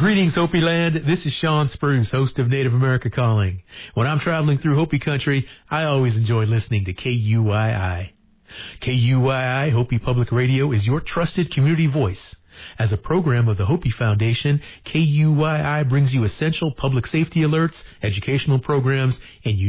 Greetings, Hopi Land. This is Sean Spruce, host of Native America Calling. When I'm traveling through Hopi country, I always enjoy listening to KUII. KUII, Hopi Public Radio, is your trusted community voice. As a program of the Hopi Foundation, KUII brings you essential public safety alerts, educational programs, and